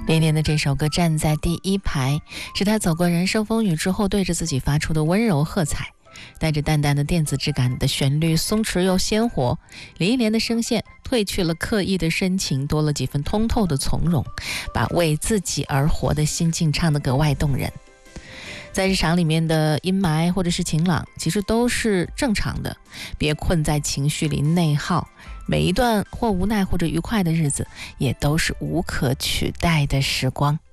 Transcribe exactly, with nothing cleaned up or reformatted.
林忆莲的这首歌《站在第一排》是她走过人生风雨之后对着自己发出的温柔喝彩，带着淡淡的电子质感的旋律，松弛又鲜活。林忆莲的声线褪去了刻意的深情，多了几分通透的从容，把为自己而活的心境唱得格外动人。在日常里面的阴霾或者是晴朗，其实都是正常的，别困在情绪里内耗。每一段或无奈或者愉快的日子，也都是无可取代的时光。